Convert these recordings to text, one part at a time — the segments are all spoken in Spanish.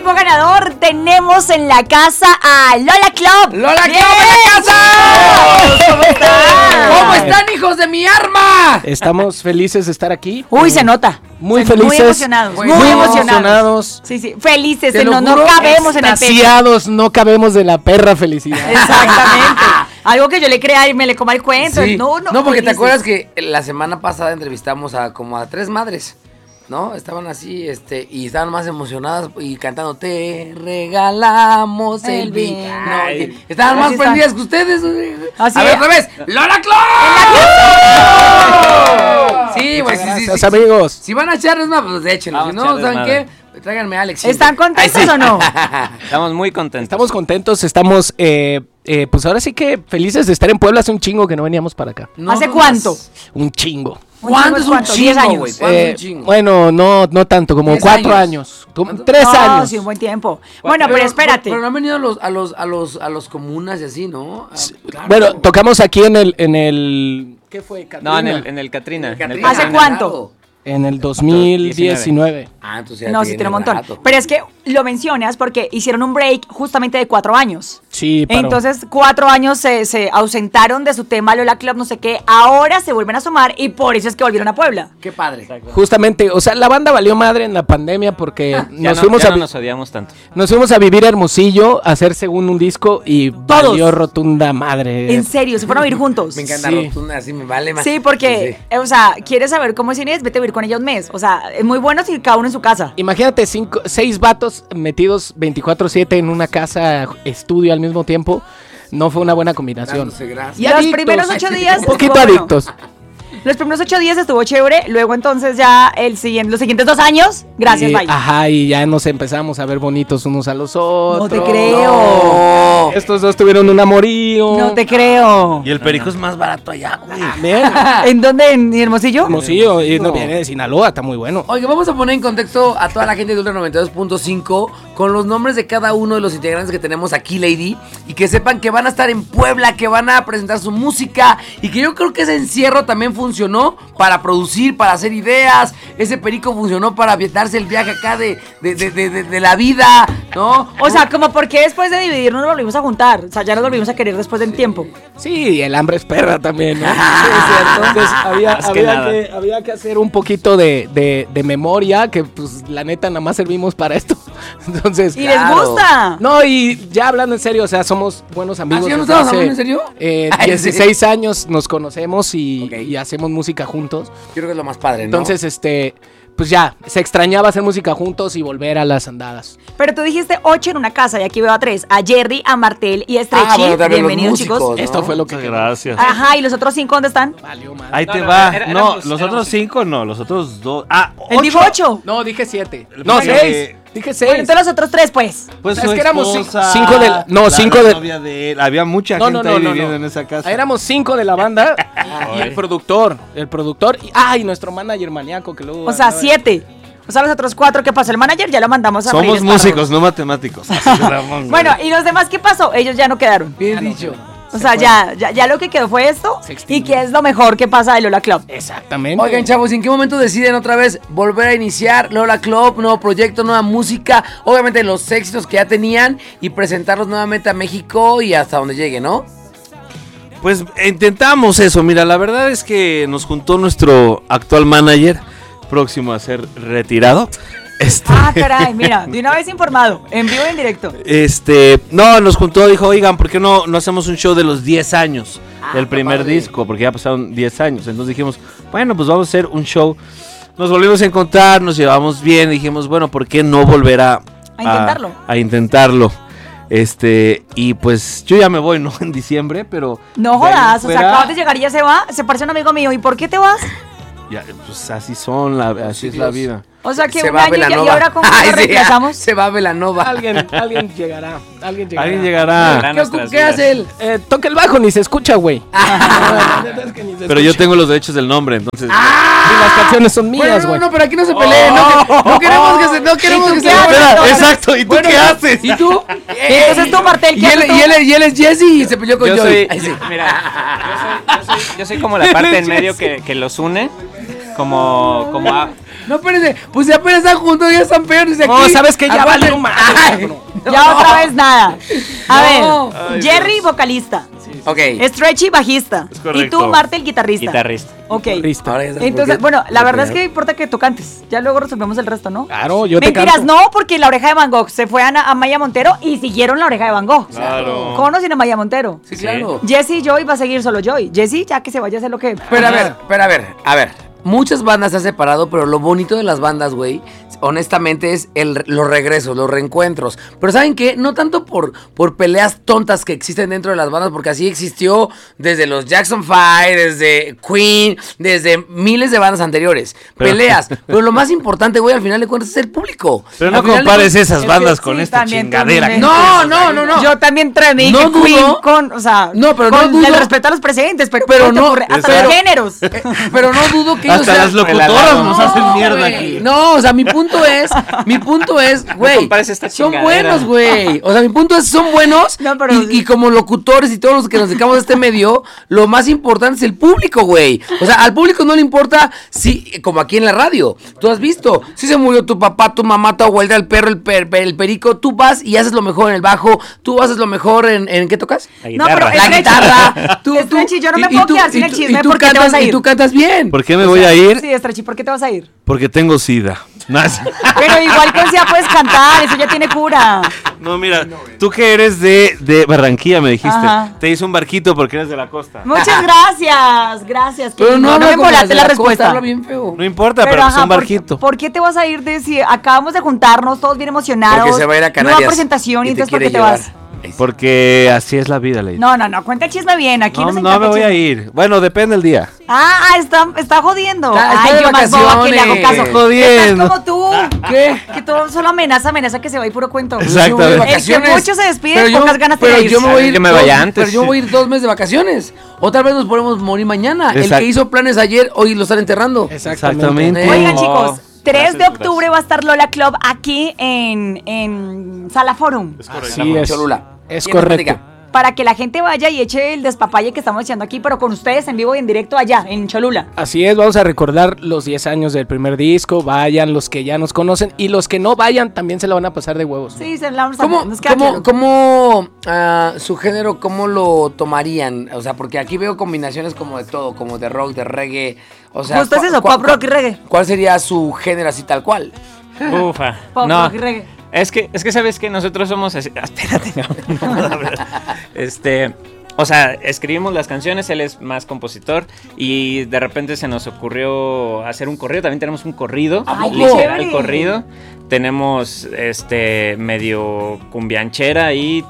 equipo ganador tenemos en la casa a Lola Club. ¡Lola Club en la casa! ¿Cómo están? ¿Cómo están, hijos de mi arma? Estamos felices de estar aquí. Uy, se nota. Muy felices. Muy emocionados. Muy emocionados. Sí, sí. Felices. Te lo No juro, cabemos en el pecho. Extasiados, no cabemos de la perra felicidad. Exactamente. Algo que yo le crea y me le coma el cuento. Sí. No, porque te felices. acuerdas que la semana pasada entrevistamos a como a 3 madres, ¿no? Estaban así, y estaban más emocionadas y cantando Te regalamos el vino. Estaban más Así está. prendidas que ustedes. Así a ver, es. otra vez. ¡Lola Club! Sí, güey, sí. Gracias, amigos. Si van a echarles más, pues échenlo. Si Vamos a no, echarles ¿saben madre. qué? Tráiganme a Alex. ¿Están contentos o no? Estamos muy contentos. Estamos contentos, estamos, pues ahora sí que felices de estar en Puebla. Hace un chingo que no veníamos para acá. ¿Hace cuánto? Un chingo. ¿Cuánto es un ¿Cuánto? chingo, 10 años. güey? ¿Cuánto es un chingo? Bueno, no tanto, como 10 4 años. años. Como ¿Cuánto? 3 No, años. sí, un buen tiempo. Bueno, pero espérate. Pero no han venido a los comunas y así, ¿no? Claro. Bueno, tocamos aquí en el ¿qué fue? No, Catrina? en el Catrina. Catrina. En el ¿Hace Catrina. cuánto? En el 2019. Ah, entonces ya No, sí tiene un montón. rato. Pero es que lo mencionas porque hicieron un break justamente de 4 años. Sí, paró. Entonces, 4 años se ausentaron de su tema Lola Club, no sé qué. Ahora se vuelven a sumar y por eso es que volvieron a Puebla. Qué padre. Justamente, o sea, la banda valió madre en la pandemia porque Ya nos no, fuimos ya a no nos odiamos tanto. nos fuimos a vivir a Hermosillo a hacer según un disco y Todos. valió rotunda madre. En serio, se fueron a vivir juntos. Me encanta Sí. rotunda, así me vale más. Sí, porque, o sea, ¿quieres saber cómo es Inés? Vete a vivir con ella un mes. O sea, es muy bueno si cada uno en su casa. Imagínate 6 vatos metidos 24/7 en una casa estudio al mismo tiempo. No fue una buena combinación. Dándose grasa. Y los primeros 8 días. Un poquito estuvo bueno. adictos. Los primeros 8 días estuvo chévere. Luego, entonces, ya los siguientes 2 años, gracias, Y, bye. ajá, y ya nos empezamos a ver bonitos unos a los otros. No te creo. No. Estos dos tuvieron un amorío. No te creo. Y el perico es más barato allá, güey. Bien. ¿En dónde? ¿En Hermosillo? Hermosillo, y no viene de Sinaloa, está muy bueno. Oye, vamos a poner en contexto a toda la gente de Ultra 92.5 con los nombres de cada uno de los integrantes que tenemos aquí, Lady, y que sepan que van a estar en Puebla, que van a presentar su música y que yo creo que ese encierro también funcionó para producir, para hacer ideas. Ese perico funcionó para darse el viaje acá de la vida, ¿no? O sea, como porque después de dividirnos nos volvimos a juntar. O sea, ya nos volvimos a querer después del tiempo. Sí, el hambre es perra también, ¿no? Sí, es cierto. Entonces había que hacer un poquito de memoria, que pues la neta nada más servimos para esto. Entonces, Y les gusta. no, y ya hablando en serio, o sea, somos buenos amigos. ¿Ah, sí, ya no desde estamos hace, hablando en serio? Ay, 16 años nos conocemos y, Ok. y hacemos música juntos. Yo creo que es lo más padre, ¿no? Entonces, pues ya, se extrañaba hacer música juntos y volver a las andadas. Pero tú dijiste 8 en una casa y aquí veo a 3. A Jerry, a Martel y a Stretchy. bueno, también los Bienvenidos, músicos, chicos. ¿no? Esto fue lo que Muchas gracias. Ajá, ¿y los otros 5 dónde están? valió madre. Ahí No, te no, va. éramos- No, los éramos otros 5 no, los otros 2. Ah, Él dijo 8. No, dije 7. No, Bueno, 6. Dije 6. Bueno, entonces los otros 3, pues. pues es su que éramos esposa, cinco la 5 de novia de él. Había mucha No, gente no, ahí no, viviendo no. en esa casa. Éramos 5 de la banda y el productor. Y nuestro manager maníaco que luego. O sea, 7. O sea, los otros 4, ¿qué pasó? El manager ya lo mandamos a freír Somos espárragos. músicos, no matemáticos. Así se la pongo. Bueno, ¿y los demás qué pasó? Ellos ya no quedaron. Bien dicho. O sea, ya lo que quedó fue esto. Se ¿Y extinguió. qué es lo mejor que pasa de Lola Club? Exactamente. Oigan, chavos, ¿en qué momento deciden otra vez volver a iniciar Lola Club, nuevo proyecto, nueva música? Obviamente los éxitos que ya tenían y presentarlos nuevamente a México y hasta donde llegue, ¿no? Pues intentamos eso. Mira, la verdad es que nos juntó nuestro actual manager, próximo a ser retirado. Ah, caray, mira, de una vez informado, en vivo y en directo. No, nos juntó, dijo, oigan, ¿por qué no hacemos un show de los 10 años del primer padre. disco? Porque ya pasaron 10 años. Entonces dijimos, bueno, pues vamos a hacer un show. Nos volvimos a encontrar, nos llevamos bien. Dijimos, bueno, ¿por qué no volver A intentarlo. A intentarlo. Y pues yo ya me voy, ¿no? En diciembre, pero... No de ahí jodas, o sea, fuera, acabas de llegar y ya se va. Se parece un amigo mío. ¿Y por qué te vas? ya, pues así así es la vida. O sea, que Se un va a año y Belanova. ahora con Ay, lo sí, reemplazamos. se va a Belanova. Alguien llegará. Alguien llegará. Alguien llegará. Verán nuestras ¿Qué vidas. hace él? Toca el bajo, ni se escucha, güey. La neta es que ni se Pero yo escucha. tengo los derechos del nombre, entonces... Y las canciones son mías, Bueno, güey. no, pero aquí no se peleen. No queremos que se... No queremos tú que qué se... haces? Espera, Bueno, exacto, ¿y tú qué haces? ¿Y tú? Entonces tú, Martel, ¿qué haces tú? Y él es Jesse y se peleó con Yo Joey. soy, Ay, sí. mira, yo soy como la parte en medio que los une, como No, espérense, pues ya apenas están juntos, ya están peores. No, sabes que ya valió más. Ya otra vez nada. A No. ver, Jerry, vocalista. Ok. Stretchy, bajista. Es correcto. Y tú, Martel, guitarrista. Guitarrista. Ok. Listo. Ahora ya sabes Entonces, por qué bueno, la te verdad es que pegaron. importa que tú cantes. Ya luego resolvemos el resto, ¿no? Claro, yo te Mentiras, canto. no, porque La Oreja de Van Gogh se fue a Maya Montero y siguieron La Oreja de Van Gogh. Claro. ¿Cómo no sin a Maya Montero? Sí, claro. Jesse y Joy va a seguir solo Joy. Jesse, ya que se vaya a hacer lo que. Pero a ver. Muchas bandas se han separado, pero lo bonito de las bandas, güey, honestamente es los regresos, los reencuentros. Pero ¿saben qué? No tanto por peleas tontas que existen dentro de las bandas, porque así existió desde los Jackson 5, desde Queen, desde miles de bandas anteriores. Peleas. Pero lo más importante, güey, al final de cuentas es el público. Pero Al no final de compares cuentas- esas bandas Sí, con esta también chingadera. también. No. Yo también trae No dudo. Queen con, o sea, No, pero con no dudo. el respeto a los precedentes, pero Pero ¿cómo te no, ocurre? Hasta pero- los géneros. Pero no dudo que ellos Hasta sean- las locutoras nos No, hacen mierda güey. aquí. No, o sea, mi punto es, güey, compares esta son chingadera. buenos, güey. O sea, mi punto es, son buenos. No, pero- y como locutores y todos los que nos dedicamos a este medio, lo más importante es el público, güey. O sea, al público no le importa si, como aquí en la radio, tú has visto, si se murió tu papá, tu mamá, tu abuela, el perro, el perico, tú vas y haces lo mejor en el bajo, tú haces lo mejor en ¿qué tocas? La No, pero guitarra. La Stretchy. guitarra. Stretchy, yo no me y puedo tú- quedar sin y el tú- chisme y tú porque te cantas- vas a ir. Y tú cantas bien. ¿Por qué me voy a ir? Sí, Stretchy, ¿por qué te vas a ir? Porque tengo sida. Pero igual con SIDA puedes cantar, eso ya tiene cura. No, mira, tú que eres de Barranquilla, me dijiste. Ajá. Te hice un barquito porque eres de la costa. Muchas gracias. Pero no me habla como volaste de la costa, respuesta. habla bien feo. No importa, pero, pues ajá, un barquito. ¿por qué te vas a ir de si acabamos de juntarnos todos bien emocionados? Porque se va a ir a Canarias. Nueva presentación y te entonces ¿por qué quiere te vas? llevar. Porque así es la vida, Lady. No, cuenta el chisme bien, aquí No, nos no encanta me el voy a chisme. ir. Bueno, depende del día. Está jodiendo. Está de yo más boba que le hago vacaciones. caso. Jodiendo. Estás como tú. ¿Qué? Que todo solo amenaza que se va a ir puro cuento. Exactamente. El que mucho se despide, Pero yo- pocas ganas pero tiene de yo me irse. voy a ir Que me dos- vaya antes. Pero yo me voy a ir 2 meses de vacaciones. Otra vez nos podemos morir mañana. El Exacto. que hizo planes ayer, hoy lo están enterrando. Exactamente. Oigan, No. chicos, 3 de Gracias, octubre va a estar Lola Club aquí en Sala Forum. Así es. Cholula. Es ¿Quién nos correcto. platica? Para que la gente vaya y eche el despapalle que estamos echando aquí, pero con ustedes en vivo y en directo allá, en Cholula. Así es, vamos a recordar los 10 años del primer disco. Vayan los que ya nos conocen y los que no vayan también se la van a pasar de huevos. Sí, se la vamos a ¿Cómo, nos queda claro. su género, cómo lo tomarían? O sea, porque aquí veo combinaciones como de todo, como de rock, de reggae. O sea, Justo es eso, pop, rock y reggae. ¿Cuál sería su género así tal cual? Ufa. Pop, No. rock y reggae. Es que sabes que nosotros somos así. Espérate, no. O sea, escribimos las canciones, él es más compositor y de repente se nos ocurrió hacer un corrido. También tenemos un corrido, ¡Ay, qué literal chévere! corrido. Tenemos medio cumbianchera y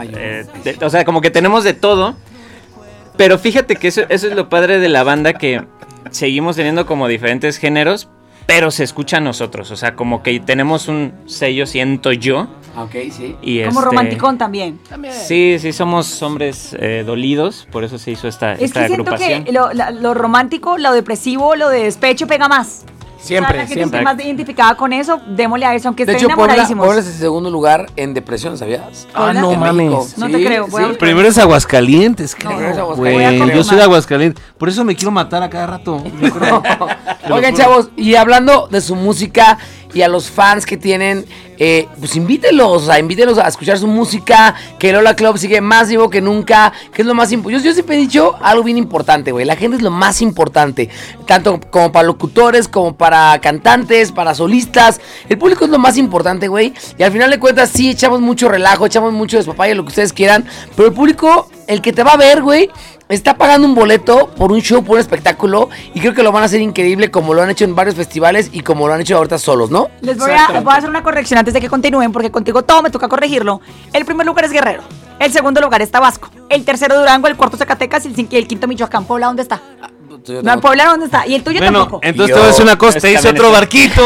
o sea, como que tenemos de todo. Pero fíjate que eso es lo padre de la banda, que seguimos teniendo como diferentes géneros, pero se escucha a nosotros. O sea, como que tenemos un sello, siento yo. Ok, sí. Y Como romanticón también. Sí, somos hombres dolidos, por eso se hizo esta Es que siento agrupación. que lo romántico, lo depresivo, lo de despecho pega más. Siempre, O sea, la gente siempre. esté más identificada con eso, démosle a eso, aunque De estén hecho, Puebla enamoradísimos. es el segundo lugar en depresión, ¿sabías? Ah, no En mames. México. No te creo, voy a buscar. Primero es Aguascalientes, creo. Primero es Aguascalientes. Güey, Voy a yo confirmar. soy de Aguascalientes. Por eso me quiero matar a cada rato. Yo creo. Oigan, chavos, y hablando de su música y a los fans que tienen, pues invítenlos a escuchar su música, que Lola Club sigue más vivo que nunca, que es lo más importante. Yo siempre he dicho algo bien importante, güey, la gente es lo más importante, tanto como para locutores, como para cantantes, para solistas, el público es lo más importante, güey, y al final de cuentas sí echamos mucho relajo, echamos mucho despapalle, lo que ustedes quieran, pero el público, el que te va a ver, güey, está pagando un boleto por un show, por un espectáculo, y creo que lo van a hacer increíble como lo han hecho en varios festivales y como lo han hecho ahorita solos, ¿no? Les voy a hacer una corrección antes de que continúen, porque contigo todo me toca corregirlo. El primer lugar es Guerrero, el segundo lugar es Tabasco, el tercero Durango, el cuarto Zacatecas y el quinto Michoacán. ¿Puebla dónde está? No, en Puebla ¿dónde está? Y el tuyo Bueno, tampoco. entonces Yo- te voy a decir una cosa, Es te hice también otro está. barquito.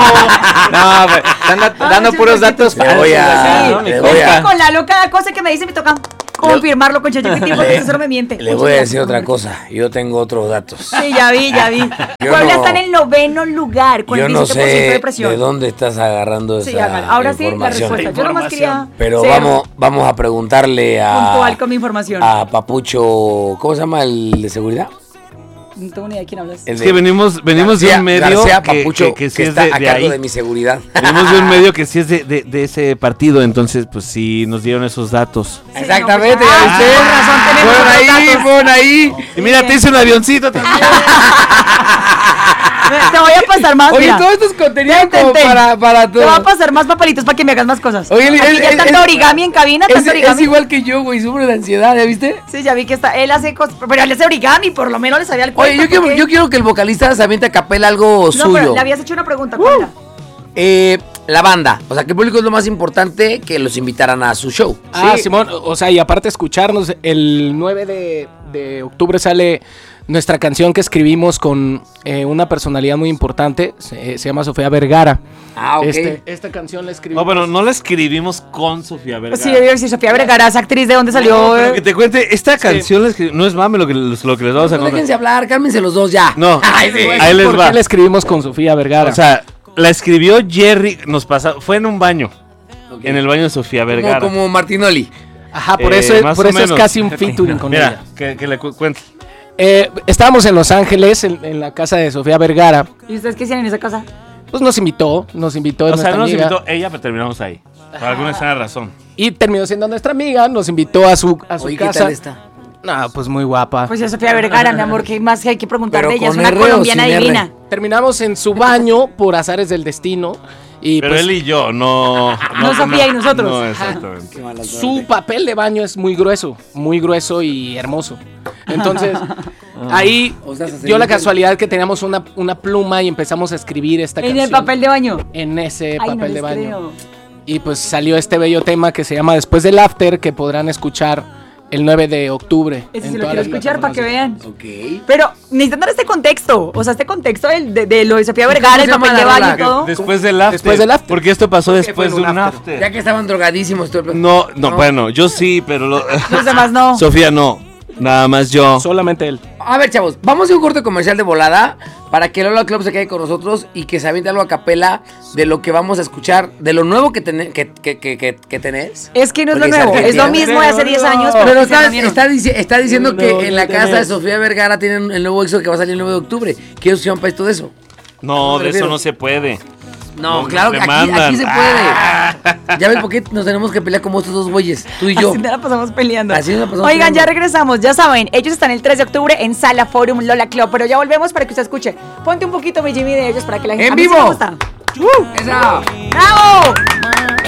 No, pues, dando muchos puros datos Le voy a- falsos. Sí, Mi le compa. voy a- Es que con Lalo cada cosa que me dice me toca confirmarlo con ChatGPT porque eso solo me miente. Le voy a decir otra cosa, yo tengo otros datos. Sí, ya vi. Yo Puebla no- está en el 9º lugar con Yo el no 17% de sé presión. de dónde estás agarrando Sí, esa hágalo. Ahora sí, la información. respuesta. Yo nomás quería Pero ser vamos a preguntarle puntual con mi información. a Papucho, ¿cómo se llama el de seguridad? No tengo ni idea de quién hablas. Es que venimos de un medio García que Papucho, sí que es está de a cargo ahí. de mi seguridad. Venimos de un medio que sí es de ese partido, entonces pues sí nos dieron esos datos. Sí, Exactamente, no, pues, ya viste. con razón tenemos Fueron otros ahí, datos. fueron ahí. Y mira, te hice un avioncito también. Te voy a pasar más, Oye, mira. todo esto es contenido como Ten. para Te voy a todo. pasar más papelitos para que me hagas más cosas. Oye, Aquí ya tanto origami en cabina, tanto es origami. igual que yo, güey, sufre de ansiedad, ¿ya viste? Sí, ya vi que está. Él hace cosas. Pero él hace origami, por lo menos le sabía el Oye, cuento. yo quiero que el vocalista se aviente a capela algo No, suyo. pero le habías hecho una pregunta, ¿cuál era? La banda, o sea, que el público es lo más importante que los invitaran a su show. Ah, Simón, o sea, y aparte escucharnos, el 9 de octubre sale nuestra canción que escribimos con una personalidad muy importante, se llama Sofía Vergara. Ah, ok. Esta canción la escribimos. No, pero no la escribimos con Sofía Vergara. Sí, yo iba a decir Sofía Vergara, esa actriz de dónde salió. No, pero que te cuente, esta canción la escribimos, no es mame lo que les vamos a No, contar. déjense hablar, cálmense los dos ya. No, Ay, sí. ahí les ¿Por va. qué la escribimos con Sofía Vergara? O sea, la escribió Jerry, fue en un baño, Ok. en el baño de Sofía Vergara. Como Martinoli. Ajá, por eso es más o es menos. casi un featuring con Mira, ella. que le cuente. Estábamos en Los Ángeles, en la casa de Sofía Vergara. ¿Y ustedes qué hacían en esa casa? Pues nos invitó O sea, nuestra no nos amiga. invitó ella, pero terminamos ahí. Por alguna extraña razón. Y terminó siendo nuestra amiga, nos invitó a su Oye, ¿qué casa. tal está? No, pues muy guapa. Pues es Sofía Vergara, mi amor, ¿qué más hay que preguntar Pero de ella? Es con una R o colombiana sin R. divina. Terminamos en su baño por azares del destino. Y Pero pues él y yo, no. No Sofía y nosotros. No, exactamente. Qué mala su suerte. papel de baño es muy grueso y hermoso. Entonces, ahí O sea, se dio la dice- casualidad que teníamos una pluma y empezamos a escribir esta En canción. el papel de baño. En ese Ay, no papel de les baño. creo. Y pues salió este bello tema que se llama Después del After, que podrán escuchar el 9 de octubre. Ese en sí lo todas quiero las escuchar para que plataformas. vean. Ok. Pero necesitan dar este contexto. O sea, este contexto de lo de Sofía Vergara, el ¿Cómo se papel de llama la baño y rola? todo. Después del after. Después del after. Porque esto pasó Porque después fue de en un un after. Ya que estaban drogadísimos. todo el- No, bueno, yo sí, pero Los demás no. Sofía no. Nada más yo. Solamente él. A ver, chavos, vamos a un corte comercial de volada para que Lola Club se quede con nosotros y que se aviente algo a capela de lo que vamos a escuchar, de lo nuevo que tenés. Es que no es lo Porque nuevo, se es lo arrepintió. mismo de hace 10 años, Pero pero está diciendo que en la casa de tenés. Sofía Vergara tienen el nuevo éxito que va a salir el 9 de octubre. ¿Qué opción para esto de eso? No, me de eso refiero? no se puede. No, No, claro te que mandan. aquí se puede. Ya ves por qué nos tenemos que pelear como estos dos güeyes, tú y yo. Así nos la pasamos peleando. Así nos la pasamos Oigan, peleando. ya regresamos, ya saben, ellos están el 3 de octubre en Sala Forum Lola Club, pero ya volvemos para que usted escuche. Ponte un poquito mi Jimmy de ellos para que la gente... ¡En a mí sí vivo! me gusta. Esa. ¡Bravo!